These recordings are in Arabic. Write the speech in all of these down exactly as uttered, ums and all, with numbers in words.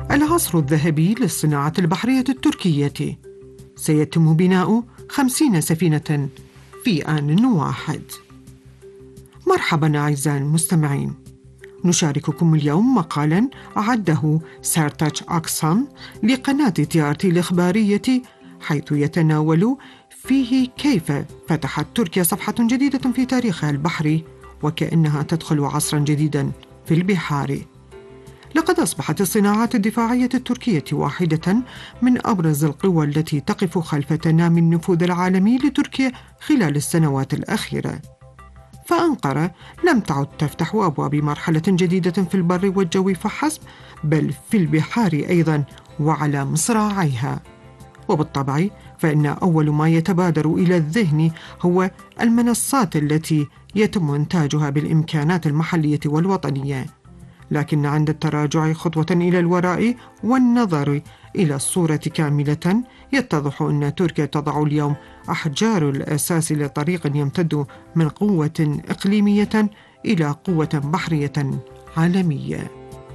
العصر الذهبي للصناعة البحرية التركية، سيتم بناء خمسين سفينة في آن واحد. مرحبا أعزائي المستمعين، نشارككم اليوم مقالا أعده سيرتاج أكسان لقناة تي آر تي الإخبارية، حيث يتناول فيه كيف فتحت تركيا صفحة جديدة في تاريخها البحري، وكأنها تدخل عصرا جديدا في البحار. لقد أصبحت الصناعات الدفاعية التركية واحدة من أبرز القوى التي تقف خلف تنامي النفوذ العالمي لتركيا خلال السنوات الأخيرة. فأنقرة لم تعد تفتح أبواب مرحلة جديدة في البر والجو فحسب، بل في البحار أيضا وعلى مصراعيها. وبالطبع فإن أول ما يتبادر إلى الذهن هو المنصات التي يتم إنتاجها بالإمكانات المحلية والوطنية. لكن عند التراجع خطوة إلى الوراء والنظر إلى الصورة كاملة، يتضح أن تركيا تضع اليوم أحجار الأساس لطريق يمتد من قوة إقليمية إلى قوة بحرية عالمية.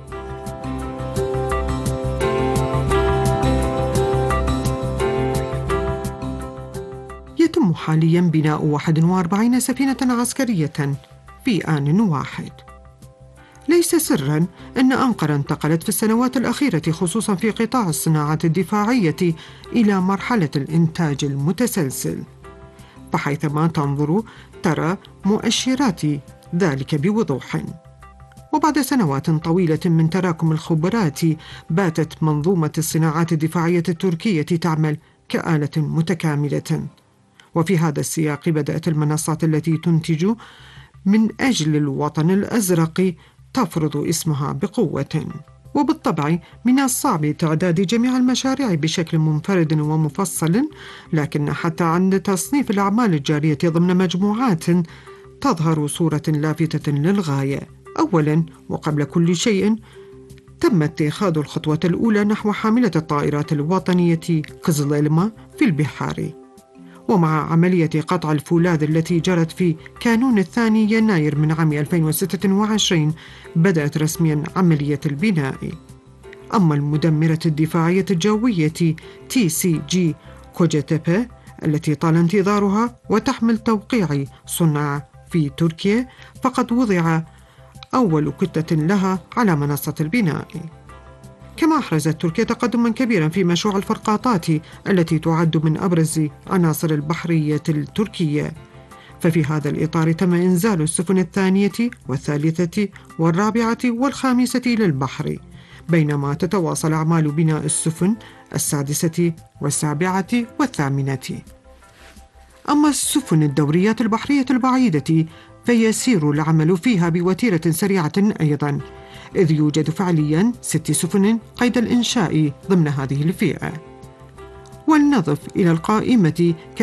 يتم حاليا بناء واحد وأربعين سفينة عسكرية في آن واحد. ليس سراً أن أنقرة انتقلت في السنوات الأخيرة خصوصاً في قطاع الصناعة الدفاعية إلى مرحلة الإنتاج المتسلسل، فحيثما تنظر ترى مؤشرات ذلك بوضوح. وبعد سنوات طويلة من تراكم الخبرات، باتت منظومة الصناعات الدفاعية التركية تعمل كآلة متكاملة. وفي هذا السياق بدأت المنصات التي تنتج من أجل الوطن الأزرق تفرض اسمها بقوة. وبالطبع من الصعب تعداد جميع المشاريع بشكل منفرد ومفصل، لكن حتى عند تصنيف الأعمال الجارية ضمن مجموعات تظهر صورة لافتة للغاية. أولاً وقبل كل شيء، تم اتخاذ الخطوة الأولى نحو حاملة الطائرات الوطنية كزليلما في البحار. ومع عملية قطع الفولاذ التي جرت في كانون الثاني يناير من عام ألفين وستة وعشرين، بدأت رسميا عملية البناء. أما المدمرة الدفاعية الجوية تي سي جي كوجاتيبي التي طال انتظارها وتحمل توقيع صنع في تركيا، فقد وضع أول كتلة لها على منصة البناء. كما أحرزت تركيا تقدما كبيرا في مشروع الفرقاطات التي تعد من أبرز عناصر البحرية التركية. ففي هذا الإطار تم إنزال السفن الثانية والثالثة والرابعة والخامسة إلى البحر، بينما تتواصل أعمال بناء السفن السادسة والسابعة والثامنة. أما السفن الدوريات البحرية البعيدة فيسير العمل فيها بوتيرة سريعة أيضا، إذ يوجد فعليا ست سفن قيد الإنشاء ضمن هذه الفئة. ولنضف إلى القائمة